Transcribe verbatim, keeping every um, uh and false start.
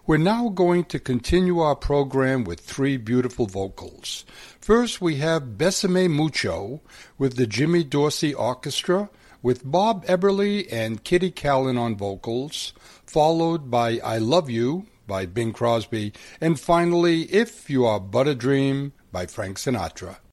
We're now going to continue our program with three beautiful vocals. First, we have Besame Mucho with the Jimmy Dorsey Orchestra, with Bob Eberly and Kitty Callan on vocals, followed by I Love You by Bing Crosby, and finally, If You Are But a Dream by Frank Sinatra.